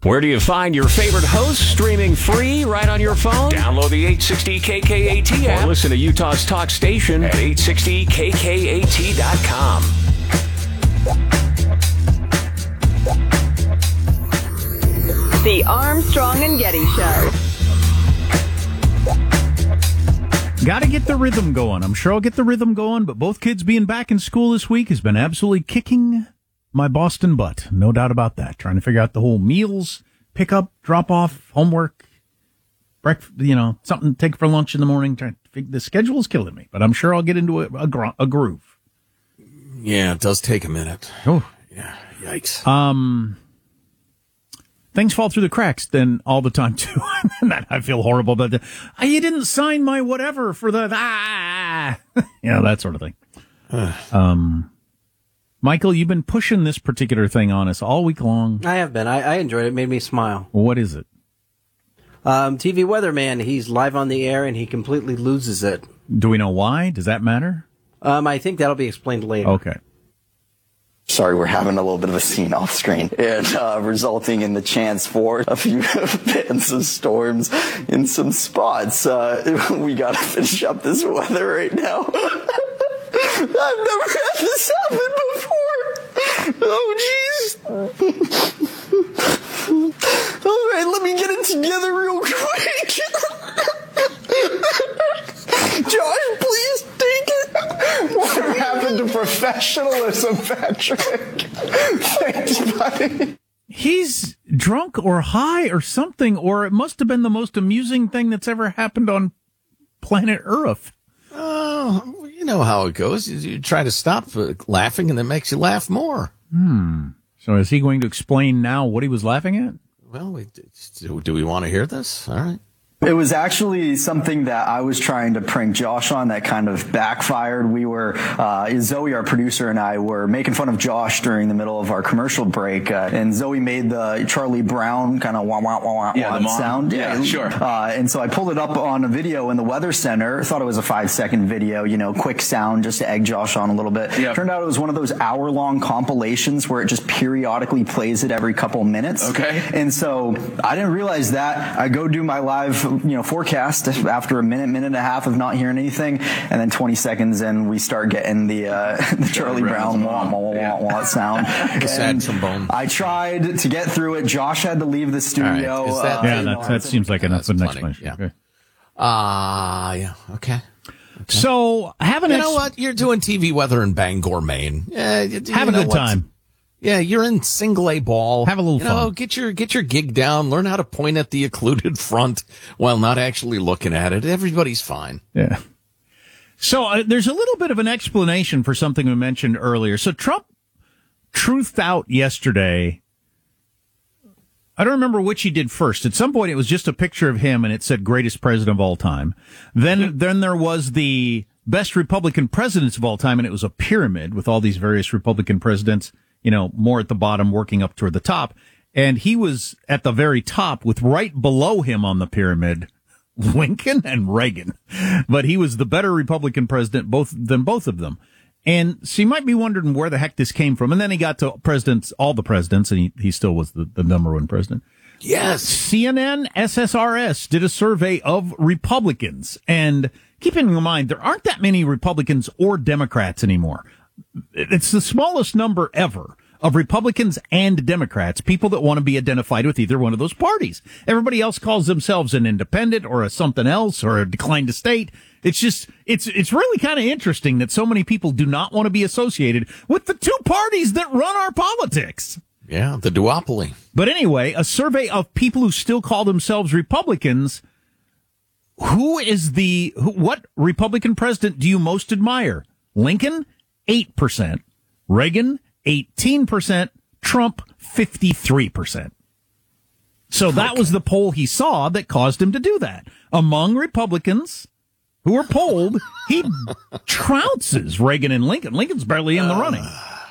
Where do you find your favorite hosts? Streaming free right on your phone? Download the 860 KKAT app. Or listen to Utah's talk station at 860KKAT.com. The Armstrong and Getty Show. Got to get the rhythm going. I'm sure I'll get the rhythm going, but both kids being back in school this week has been absolutely kicking my Boston butt. No doubt about that. Trying to figure out the whole meals, pick up, drop off, homework, breakfast, something to take for lunch in the morning. The schedule is killing me, but I'm sure I'll get into a groove. Yeah, it does take a minute. Oh, yeah. Yikes. Things fall through the cracks then all the time too. And I feel horrible about that. You didn't sign my whatever for the, that sort of thing. Michael, you've been pushing this particular thing on us all week long. I have been. I enjoyed it. It made me smile. What is it? TV weatherman. He's live on the air and he completely loses it. Do we know why? Does that matter? I think that'll be explained later. Okay. Sorry, we're having a little bit of a scene off screen, and resulting in the chance for a few bits of storms in some spots. We got to finish up this weather right now. I've never had this happen before. Oh, jeez. All right, let me get it together real quick. Josh, please take it. What happened to professionalism, Patrick? Thanks, buddy. He's drunk or high or something, or it must have been the most amusing thing that's ever happened on planet Earth. Oh, you know how it goes. You try to stop laughing, and it makes you laugh more. So is he going to explain now what he was laughing at? Well, do we want to hear this? All right. It was actually something that I was trying to prank Josh on that kind of backfired. We were, Zoe, our producer, and I were making fun of Josh during the middle of our commercial break. And Zoe made the Charlie Brown kind of wah, wah, wah, wah sound. Yeah, sure. And so I pulled it up on a video in the Weather Center. Thought it was a 5-second video, quick sound just to egg Josh on a little bit. Yep. Turned out it was one of those hour-long compilations where it just periodically plays it every couple minutes. Okay. And so I didn't realize that. I go do my live forecast after a minute and a half of not hearing anything, and then 20 seconds in we start getting the Charlie Brown wah wah wah wah sound. Sad trombone. I tried to get through it. Josh had to leave the studio. Right. That seems like enough of an explanation. Yeah. Okay. Yeah. Okay. So you know what? You're doing TV weather in Bangor, Maine. Yeah, have a good time. Yeah, you're in single A ball. Have a little fun. Get your gig down. Learn how to point at the occluded front while not actually looking at it. Everybody's fine. Yeah. So there's a little bit of an explanation for something we mentioned earlier. So Trump truthed out yesterday. I don't remember which he did first. At some point, it was just a picture of him, and it said "greatest president of all time." Then there was the best Republican presidents of all time, and it was a pyramid with all these various Republican presidents. More at the bottom, working up toward the top. And he was at the very top with right below him on the pyramid, Lincoln and Reagan. But he was the better Republican president than both of them. And so you might be wondering where the heck this came from. And then he got to all the presidents, and he still was the number one president. Yes. CNN SSRS did a survey of Republicans. And keep in mind, there aren't that many Republicans or Democrats anymore. It's the smallest number ever of Republicans and Democrats, people that want to be identified with either one of those parties. Everybody else calls themselves an independent or a something else or a declined to state. It's really kind of interesting that so many people do not want to be associated with the two parties that run our politics. Yeah, the duopoly. But anyway, a survey of people who still call themselves Republicans. What Republican president do you most admire? Lincoln? 8%. Reagan, 18%. Trump, 53%. So that was the poll he saw that caused him to do that. Among Republicans who were polled, he trounces Reagan and Lincoln. Lincoln's barely in the running.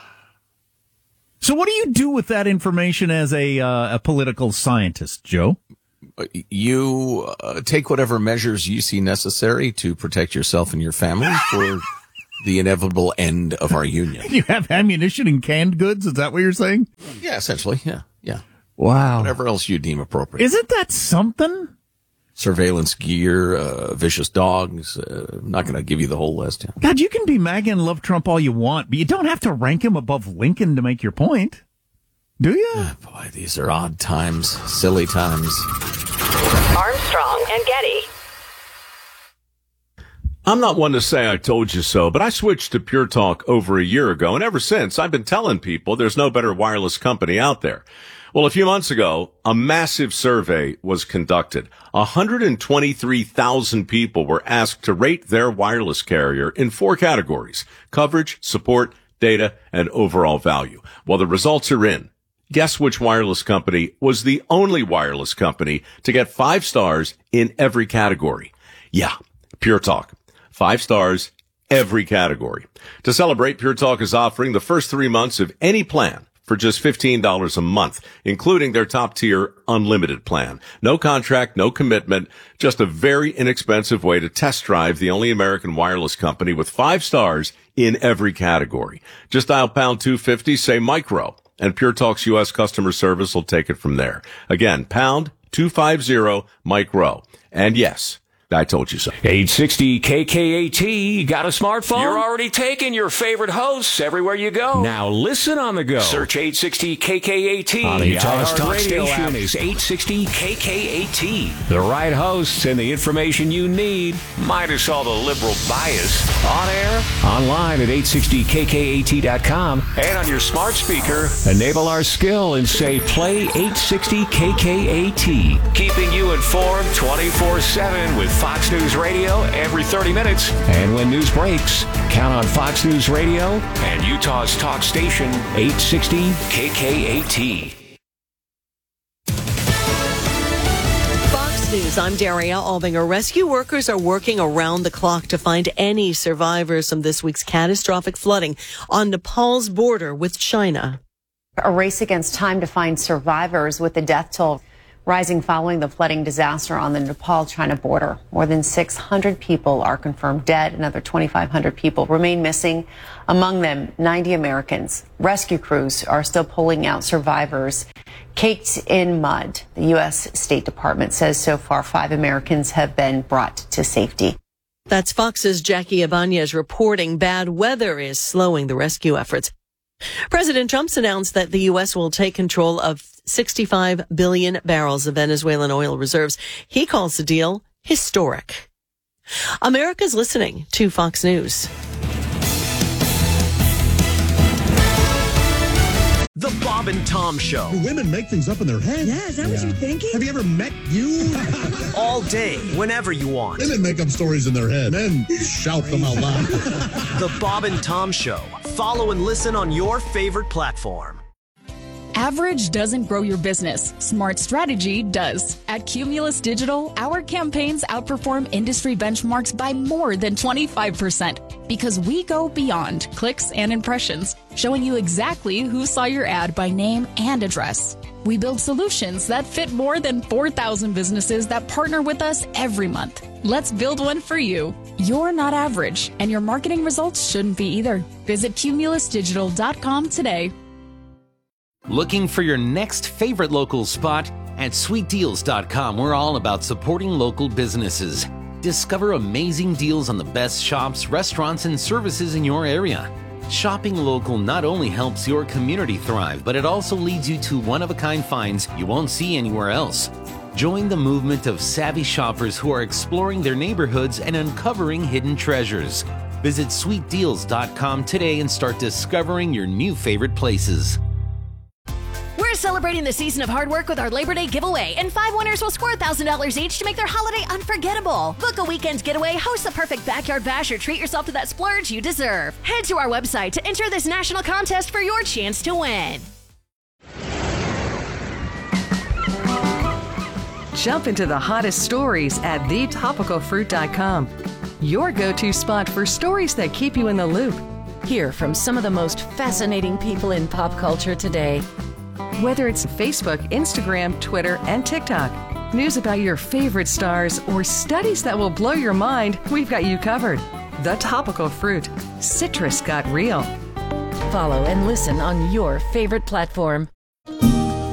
So what do you do with that information as a political scientist, Joe? You take whatever measures you see necessary to protect yourself and your family for the inevitable end of our union. You have ammunition and canned goods? Is that what you're saying? Yeah, essentially. Yeah. Wow. Whatever else you deem appropriate. Isn't that something? Surveillance gear, vicious dogs. I'm not going to give you the whole list. God, you can be MAGA and love Trump all you want, but you don't have to rank him above Lincoln to make your point. Do you? Oh, boy, these are odd times, silly times. Armstrong and Getty. I'm not one to say I told you so, but I switched to Pure Talk over a year ago, and ever since I've been telling people there's no better wireless company out there. Well, a few months ago, a massive survey was conducted. 123,000 people were asked to rate their wireless carrier in 4 categories: coverage, support, data, and overall value. Well, the results are in. Guess which wireless company was the only wireless company to get 5 stars in every category? Yeah, Pure Talk. 5 stars, every category. To celebrate, Pure Talk is offering the first 3 months of any plan for just $15 a month, including their top-tier unlimited plan. No contract, no commitment, just a very inexpensive way to test drive the only American wireless company with 5 stars in every category. Just dial pound 250, say micro, and Pure Talk's U.S. customer service will take it from there. Again, pound 250 micro. And yes, I told you so. 860 KKAT. Got a smartphone? You're already taking your favorite hosts everywhere you go. Now listen on the go. Search 860 KKAT. On Utah's talk station is 860 KKAT. The right hosts and the information you need, minus all the liberal bias. On air, online at 860KKAT.com, and on your smart speaker, enable our skill and say play 860 KKAT. Keeping you informed 24/7 with Fox News Radio every 30 minutes. And when news breaks, count on Fox News Radio and Utah's talk station, 860 KKAT. Fox News, I'm Daria Albinger. Rescue workers are working around the clock to find any survivors from this week's catastrophic flooding on Nepal's border with China. A race against time to find survivors, with the death toll rising following the flooding disaster on the Nepal-China border. More than 600 people are confirmed dead. Another 2,500 people remain missing, among them 90 Americans. Rescue crews are still pulling out survivors caked in mud. The U.S. State Department says so far 5 Americans have been brought to safety. That's Fox's Jackie Ibanez reporting bad weather is slowing the rescue efforts. President Trump's announced that the U.S. will take control of 65 billion barrels of Venezuelan oil reserves. He calls the deal historic. America's listening to Fox News. The Bob and Tom Show. Do women make things up in their head? Yeah, is that what you're thinking? Have you ever met you? All day, whenever you want. Women make up stories in their head. Men shout them out loud. The Bob and Tom Show. Follow and listen on your favorite platform. Average doesn't grow your business. Smart strategy does. At Cumulus Digital, our campaigns outperform industry benchmarks by more than 25% because we go beyond clicks and impressions, showing you exactly who saw your ad by name and address. We build solutions that fit more than 4,000 businesses that partner with us every month. Let's build one for you. You're not average, and your marketing results shouldn't be either. Visit cumulusdigital.com today. Looking for your next favorite local spot? At sweetdeals.com, we're all about supporting local businesses. Discover amazing deals on the best shops, restaurants, and services in your area. Shopping local not only helps your community thrive, but it also leads you to one-of-a-kind finds you won't see anywhere else. Join the movement of savvy shoppers who are exploring their neighborhoods and uncovering hidden treasures. Visit sweetdeals.com today and start discovering your new favorite places. We're celebrating the season of hard work with our Labor Day giveaway, and 5 winners will score $1,000 each to make their holiday unforgettable. Book a weekend getaway, host the perfect backyard bash, or treat yourself to that splurge you deserve. Head to our website to enter this national contest for your chance to win. Jump into the hottest stories at thetopicalfruit.com. Your go-to spot for stories that keep you in the loop. Hear from some of the most fascinating people in pop culture today. Whether it's Facebook, Instagram, Twitter, and TikTok, news about your favorite stars, or studies that will blow your mind, we've got you covered. The Topical Fruit. Citrus got real. Follow and listen on your favorite platform.